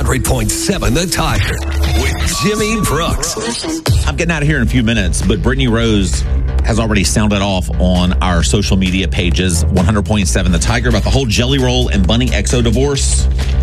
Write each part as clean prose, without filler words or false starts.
100.7 The Tiger with Jimmy Brooks. I'm getting out of here in a few minutes, but Brittany Rose has already sounded off on our social media pages, 100.7 The Tiger, about the whole Jelly Roll and Bunny XO divorce.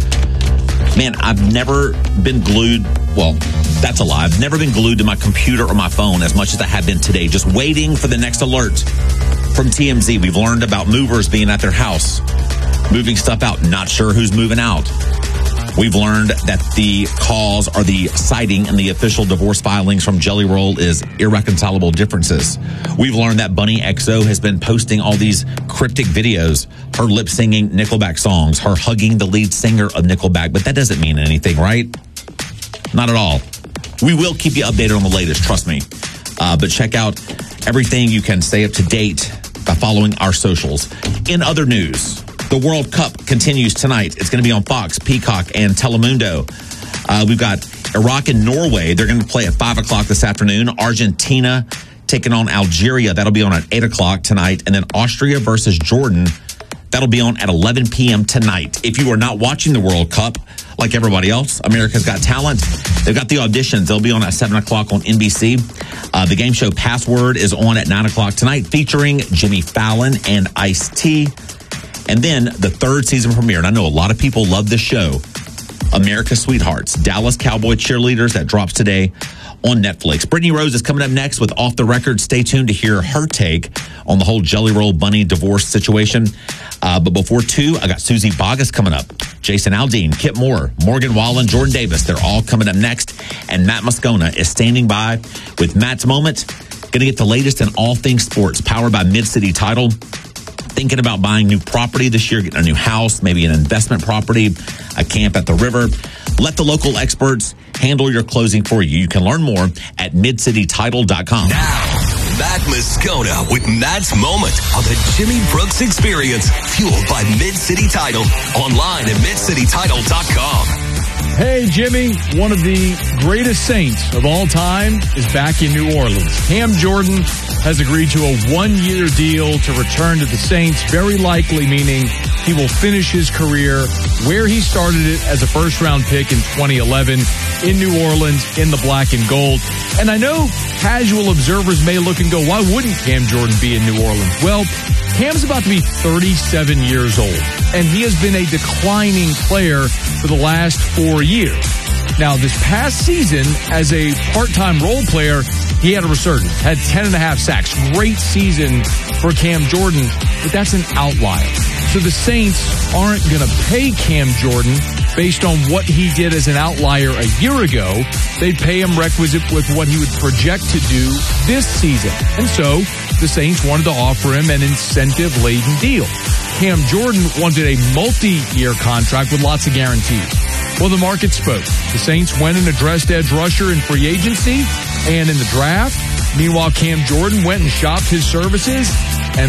Man, I've never been glued. Well, that's a lie. I've never been glued to my computer or my phone as much as I have been today, just waiting for the next alert from TMZ. We've learned about movers being at their house, moving stuff out, not sure who's moving out. We've learned that the cause or the citing in the official divorce filings from Jelly Roll is irreconcilable differences. We've learned that Bunny XO has been posting all these cryptic videos, her lip singing Nickelback songs, her hugging the lead singer of Nickelback, but that doesn't mean anything, right? Not at all. We will keep you updated on the latest, trust me. But check out everything you can stay up to date by following our socials. In other news, the World Cup continues tonight. It's going to be on Fox, Peacock, and Telemundo. We've got Iraq and Norway. They're going to play at 5 o'clock this afternoon. Argentina taking on Algeria. That'll be on at 8 o'clock tonight. And then Austria versus Jordan. That'll be on at 11 p.m. tonight. If you are not watching the World Cup, like everybody else, America's Got Talent, they've got the auditions. They'll be on at 7 o'clock on NBC. The game show Password is on at 9 o'clock tonight, featuring Jimmy Fallon and Ice-T. And then the third season premiere, and I know a lot of people love this show, America's Sweethearts, Dallas Cowboy Cheerleaders, that drops today on Netflix. Brittany Rose is coming up next with Off the Record. Stay tuned to hear her take on the whole Jelly Roll Bunny divorce situation. But before 2, I got Susie Boggess coming up. Jason Aldean, Kip Moore, Morgan Wallen, Jordan Davis. They're all coming up next. And Matt Moscona is standing by with Matt's Moment. Going to get the latest in all things sports, powered by Mid-City Title. Thinking about buying new property this year, getting a new house, maybe an investment property, a camp at the river. Let the local experts handle your closing for you. You can learn more at midcitytitle.com. Now, Matt Moscona with Matt's Moment on the Jimmy Brooks Experience, fueled by Mid-City Title, online at midcitytitle.com. Hey, Jimmy, one of the greatest Saints of all time is back in New Orleans. Cam Jordan has agreed to a one-year deal to return to the Saints, very likely meaning he will finish his career where he started it as a first-round pick in 2011 in New Orleans in the black and gold. And I know casual observers may look and go, why wouldn't Cam Jordan be in New Orleans? Well, Cam's about to be 37 years old, and he has been a declining player for the last 4 years. Now, this past season, as a part-time role player, he had a resurgence, had 10.5 sacks. Great season for Cam Jordan, but that's an outlier. So the Saints aren't going to pay Cam Jordan based on what he did as an outlier a year ago. They'd pay him requisite with what he would project to do this season. And so the Saints wanted to offer him an incentive-laden deal. Cam Jordan wanted a multi-year contract with lots of guarantees. Well, the market spoke. The Saints went and addressed edge rusher in free agency and in the draft. Meanwhile, Cam Jordan went and shopped his services